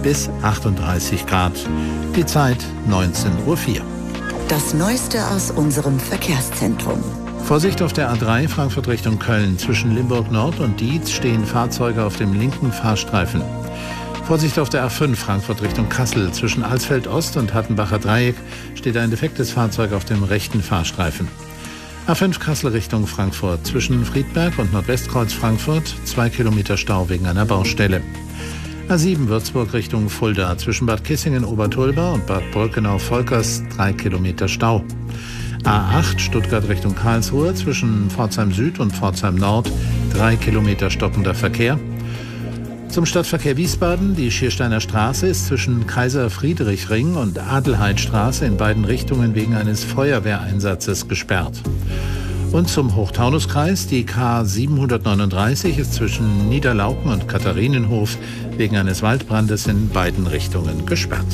bis 38 Grad. Die Zeit 19:04 Uhr. Das Neueste aus unserem Verkehrszentrum. Vorsicht auf der A3 Frankfurt Richtung Köln. Zwischen Limburg Nord und Dietz stehen Fahrzeuge auf dem linken Fahrstreifen. Vorsicht auf der A5 Frankfurt Richtung Kassel. Zwischen Alsfeld Ost und Hattenbacher Dreieck steht ein defektes Fahrzeug auf dem rechten Fahrstreifen. A5 Kassel Richtung Frankfurt. Zwischen Friedberg und Nordwestkreuz Frankfurt 2 Kilometer Stau wegen einer Baustelle. A7 Würzburg Richtung Fulda. Zwischen Bad Kissingen-Obertulba und Bad Bolkenau-Volkers 3 Kilometer Stau. A8 Stuttgart Richtung Karlsruhe. Zwischen Pforzheim Süd und Pforzheim Nord 3 Kilometer stockender Verkehr. Zum Stadtverkehr Wiesbaden. Die Schiersteiner Straße ist zwischen Kaiser-Friedrich-Ring und Adelheidstraße in beiden Richtungen wegen eines Feuerwehreinsatzes gesperrt. Und zum Hochtaunuskreis. Die K 739 ist zwischen Niederlauken und Katharinenhof wegen eines Waldbrandes in beiden Richtungen gesperrt.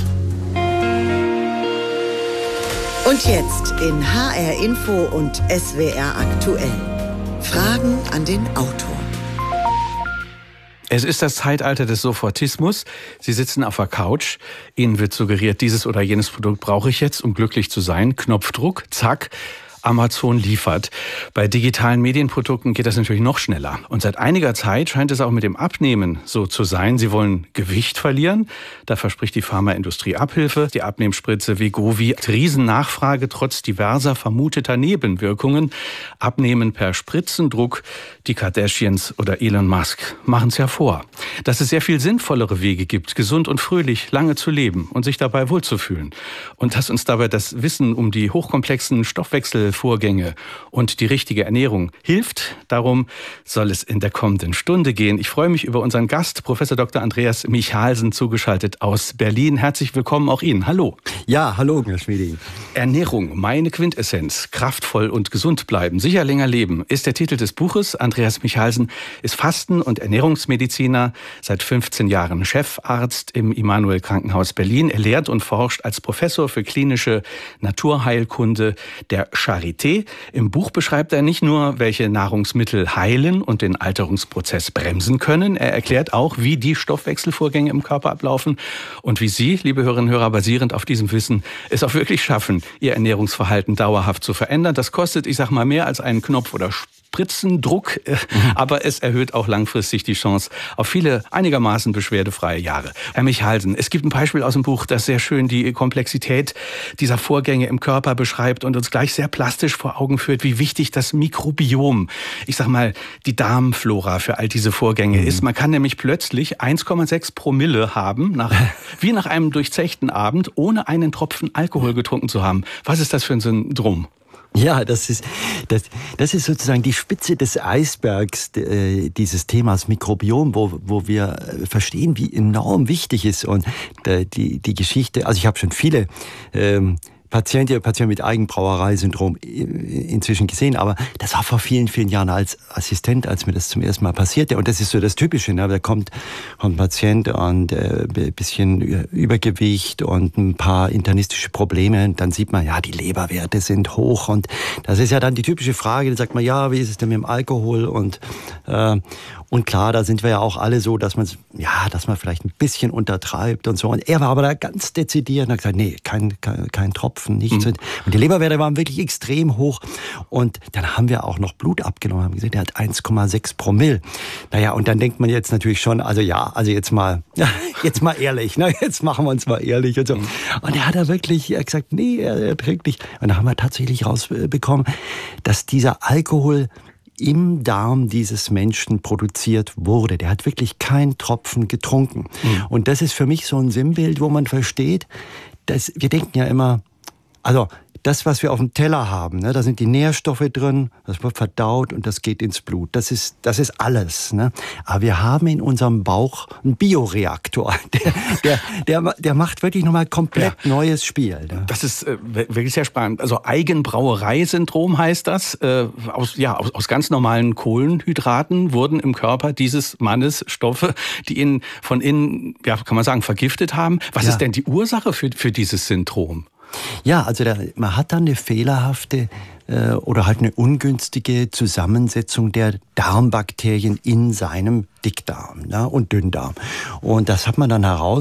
Und jetzt in HR Info und SWR aktuell. Fragen an den Autor. Es ist das Zeitalter des Sofortismus. Sie sitzen auf der Couch. Ihnen wird suggeriert, dieses oder jenes Produkt brauche ich jetzt, um glücklich zu sein. Knopfdruck, zack. Amazon liefert. Bei digitalen Medienprodukten geht das natürlich noch schneller. Und seit einiger Zeit scheint es auch mit dem Abnehmen so zu sein. Sie wollen Gewicht verlieren. Da verspricht die Pharmaindustrie Abhilfe. Die Abnehmspritze Wegovy hat Riesennachfrage trotz diverser vermuteter Nebenwirkungen. Abnehmen per Spritzendruck. Die Kardashians oder Elon Musk machen es ja vor. Dass es sehr viel sinnvollere Wege gibt, gesund und fröhlich lange zu leben und sich dabei wohlzufühlen. Und dass uns dabei das Wissen um die hochkomplexen Stoffwechselvorgänge und die richtige Ernährung hilft. Darum soll es in der kommenden Stunde gehen. Ich freue mich über unseren Gast, Professor Dr. Andreas Michalsen, zugeschaltet aus Berlin. Herzlich willkommen auch Ihnen. Hallo. Ja, hallo, Herr Schmiedi. Ernährung, meine Quintessenz. Kraftvoll und gesund bleiben, sicher länger leben, ist der Titel des Buches. Andreas Michalsen ist Fasten- und Ernährungsmediziner, seit 15 Jahren Chefarzt im Immanuel Krankenhaus Berlin. Er lehrt und forscht als Professor für klinische Naturheilkunde der Charité. Im Buch beschreibt er nicht nur, welche Nahrungsmittel heilen und den Alterungsprozess bremsen können. Er erklärt auch, wie die Stoffwechselvorgänge im Körper ablaufen und wie Sie, liebe Hörerinnen und Hörer, basierend auf diesem Wissen, es auch wirklich schaffen, Ihr Ernährungsverhalten dauerhaft zu verändern. Das kostet, ich sag mal, mehr als einen Knopf oder Spritzendruck, aber es erhöht auch langfristig die Chance auf viele einigermaßen beschwerdefreie Jahre. Herr Michalsen, es gibt ein Beispiel aus dem Buch, das sehr schön die Komplexität dieser Vorgänge im Körper beschreibt und uns gleich sehr plastisch vor Augen führt, wie wichtig das Mikrobiom, ich sag mal, die Darmflora für all diese Vorgänge ist. Man kann nämlich plötzlich 1,6 Promille haben, wie nach einem durchzechten Abend, ohne einen Tropfen Alkohol getrunken zu haben. Was ist das für ein Syndrom? Ja, das ist sozusagen die Spitze des Eisbergs dieses Themas Mikrobiom, wo wir verstehen, wie enorm wichtig ist. Und die Geschichte, also ich habe schon viele Patienten mit Eigenbrauereisyndrom inzwischen gesehen, aber das war vor vielen, vielen Jahren als Assistent, als mir das zum ersten Mal passierte. Und das ist so das Typische, ne? Da kommt ein Patient und ein bisschen Übergewicht und ein paar internistische Probleme. Und dann sieht man, ja, die Leberwerte sind hoch. Und das ist ja dann die typische Frage. Dann sagt man, ja, wie ist es denn mit dem Alkohol? Und klar, da sind wir ja auch alle so, dass man vielleicht ein bisschen untertreibt und so. Und er war aber da ganz dezidiert und hat gesagt, nee, kein Tropfen, nichts. Und die Leberwerte waren wirklich extrem hoch. Und dann haben wir auch noch Blut abgenommen, haben gesehen, der hat 1,6 Promille. Naja, und dann denkt man jetzt natürlich schon, also jetzt mal ehrlich, ne? Jetzt machen wir uns mal ehrlich und so. Und er hat da wirklich gesagt, nee, er trinkt nicht. Und da haben wir tatsächlich rausbekommen, dass dieser Alkohol im Darm dieses Menschen produziert wurde. Der hat wirklich keinen Tropfen getrunken. Und das ist für mich so ein Sinnbild, wo man versteht, dass wir denken ja immer, also das, was wir auf dem Teller haben, ne, da sind die Nährstoffe drin, das wird verdaut und das geht ins Blut. Das ist alles. Ne? Aber wir haben in unserem Bauch einen Bioreaktor. Der macht wirklich nochmal komplett neues Spiel. Ne? Das ist wirklich sehr spannend. Also Eigenbrauereisyndrom heißt das. Aus ganz normalen Kohlenhydraten wurden im Körper dieses Mannes Stoffe, die ihn von innen, ja, kann man sagen, vergiftet haben. Was ist denn die Ursache für dieses Syndrom? Ja, also man hat dann eine fehlerhafte oder halt eine ungünstige Zusammensetzung der Darmbakterien in seinem Dickdarm, ne, und Dünndarm. Und das hat man dann heraus